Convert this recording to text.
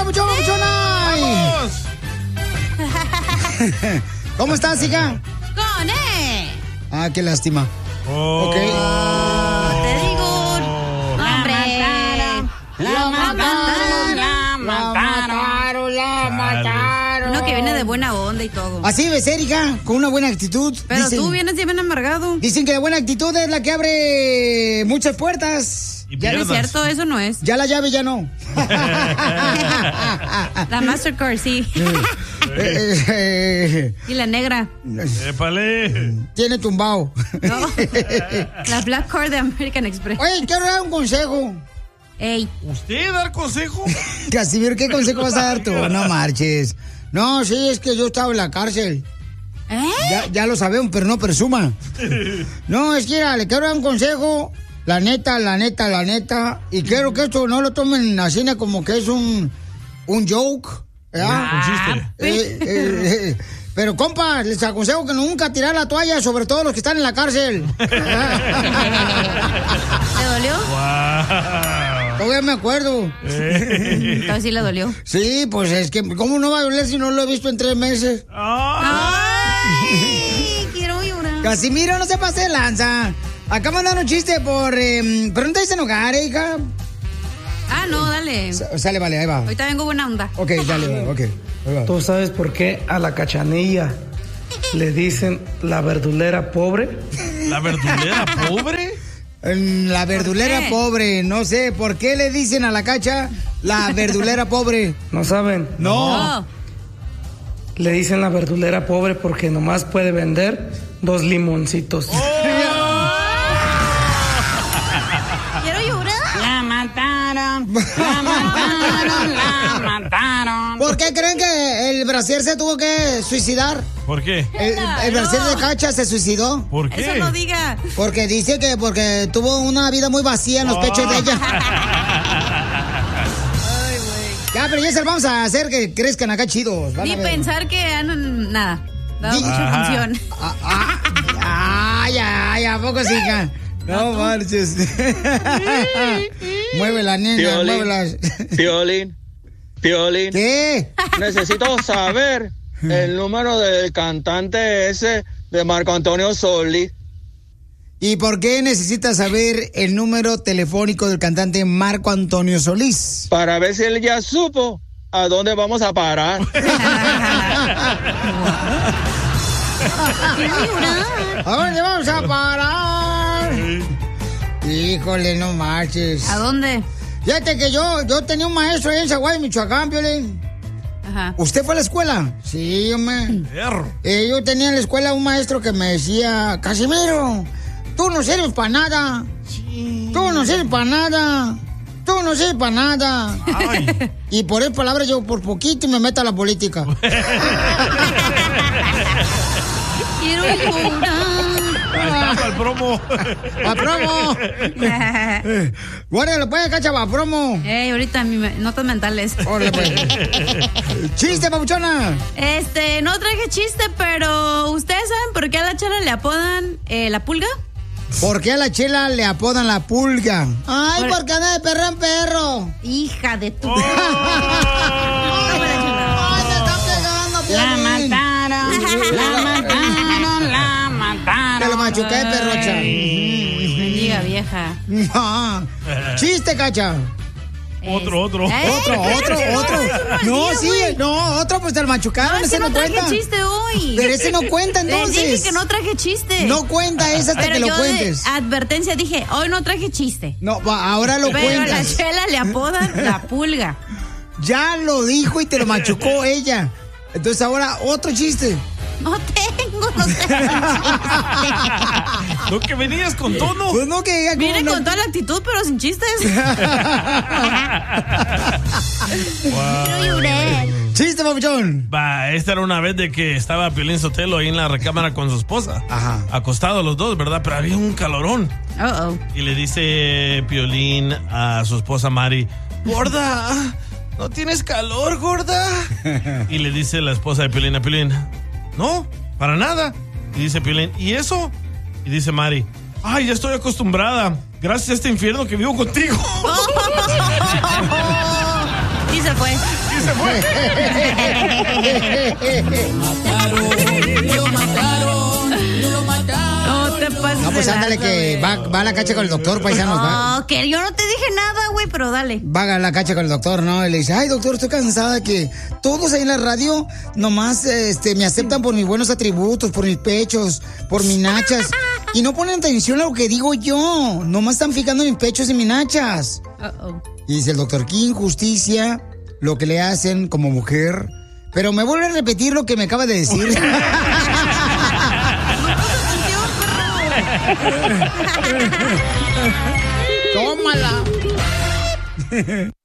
papuchón, papuchona! ¿Cómo estás, hija? ¡Con E! Ah, qué lástima. Ok. Te digo, hombre. La mataron. Uno que viene de buena onda y todo. Así debe ser, hija, con una buena actitud. Pero tú vienes bien amargado. Dicen que la buena actitud es la que abre muchas puertas. Ya no es cierto, eso no es. Ya la llave ya no. La Mastercard, sí. Y la negra. ¡Épale! Tiene tumbao. No. La Black Card de American Express. Oye, quiero dar un consejo. Ey. ¿Usted dar consejo? Casimiro, ¿qué consejo vas a dar tú? No marches. No, sí, es que yo estaba en la cárcel. Ya lo sabemos, pero no presuma. No, es que mira, le quiero dar un consejo. La neta. Y quiero que esto no lo tomen así como que es un joke. Un chiste. Pero, compa, les aconsejo que nunca tirar la toalla, sobre todo los que están en la cárcel. ¿Te dolió? Wow. Todavía me acuerdo. Todavía sí le dolió. Sí, pues es que, ¿cómo no va a doler si no lo he visto en 3 meses? ¡Ay! Quiero llorar. Casimiro, no se pase de lanza. Acá mandaron un chiste por... pero no te dicen hogar, hija. Ah, no, dale. Sale, vale, ahí va. Ahorita vengo buena onda. Ok, dale, ok. ¿Tú sabes por qué a la Cachanilla le dicen la verdulera pobre? ¿La verdulera pobre? La verdulera pobre, no sé, ¿por qué le dicen a la Cacha la verdulera pobre? ¿No saben? No. Le dicen la verdulera pobre porque nomás puede vender 2 limoncitos. Quiero llorar. La mataron. ¿Por qué creen que el brasier se tuvo que suicidar? ¿Por qué? El brasier de Cacha se suicidó. ¿Por qué? Eso no diga. Porque dice que porque tuvo una vida muy vacía en los pechos de ella. Ay, güey. Ya, pero ya se lo vamos a hacer que crezcan acá chidos. Ni pensar que nada. Da mucha función. ¿A poco sí, hija? No marches. Muévela, nena, muévela. Piolín. ¿Qué? Necesito saber el número del cantante ese de Marco Antonio Solís. ¿Y por qué necesitas saber el número telefónico del cantante Marco Antonio Solís? Para ver si él ya supo a dónde vamos a parar. ¿A dónde vamos a parar? Híjole, no marches. ¿A dónde? Fíjate que yo tenía un maestro ahí en Zaguay, Michoacán, Piolín. Ajá. ¿Usted fue a la escuela? Sí, hombre. Yo tenía en la escuela un maestro que me decía, Casimiro, tú no sirves para nada. Sí. Tú no sirves para nada. Ay. Y por esas palabras yo por poquito me meto a la política. Quiero llorar. Ahí está, para el promo. ¡Pa' promo! Guárdalo, pues, Cacha, pa' promo. Ahorita notas mentales. Órale, pues. ¡Chiste, papuchona! No traje chiste, pero ¿ustedes saben por qué a la Chela le apodan la pulga? ¿Por qué a la Chela le apodan la pulga? Ay, porque anda de perro en perro. Hija de tu... ¡Ay, te están pegando, Piolín! La mataron. Te lo machuqué, perrocha. Bendiga, vieja. No. ¡Chiste, Cacha! Otro. Otro. No, sí, no, otro pues te lo machucaron. No, ese no traje cuenta. chiste hoy. Pero ese no cuenta entonces. Les dije que no traje chiste. No cuenta ese hasta pero que lo yo cuentes. De advertencia dije, hoy no traje chiste. No, ahora lo pero cuentas. Pero a la Chela le apodan la pulga. Ya lo dijo y te lo machucó ella. Entonces ahora otro chiste. No sé. ¿No que venías con tono? Pues no que viene con toda la actitud, pero sin chistes. Wow. Chiste, papuchón. Esta era una vez de que estaba Piolín Sotelo ahí en la recámara con su esposa. Ajá. Acostados los dos, ¿verdad? Pero había un calorón. Y le dice Piolín a su esposa Mari, gorda, ¿no tienes calor, gorda? Y le dice la esposa de Piolín a Piolín, no, para nada. Y dice Piolín, ¿y eso? Y dice Mari, ay, ya estoy acostumbrada. Gracias a este infierno que vivo contigo. Y se fue. Y se fue. Lo mataron. No te pases. No, pues de ándale lanza, que güey. va a la cacha con el doctor, paisanos. No, que yo no te dije nada, güey, pero dale. Va a la cacha con el doctor, ¿no? Y le dice, ay, doctor, estoy cansada que todos ahí en la radio nomás me aceptan por mis buenos atributos, por mis pechos, por mis nachas. Y no ponen atención a lo que digo yo. Nomás están fijando en mis pechos y mis nachas. Y dice el doctor, qué injusticia lo que le hacen como mujer. Pero me vuelve a repetir lo que me acaba de decir. ¡Tómala!